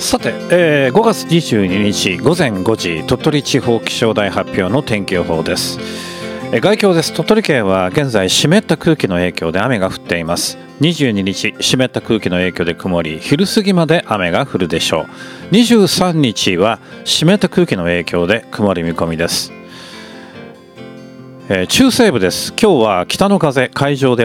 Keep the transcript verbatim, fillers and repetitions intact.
さて、えー、ごがつにじゅうににちごぜんごじ、鳥取地方気象台発表の天気予報です。えー、概況です。鳥取県は現在湿った空気の影響で雨が降っています。にじゅうににち湿った空気の影響で曇り、昼過ぎまで雨が降るでしょう。にじゅうさんにちは湿った空気の影響で曇り見込みです。えー、中西部です。今日は北の風、海上で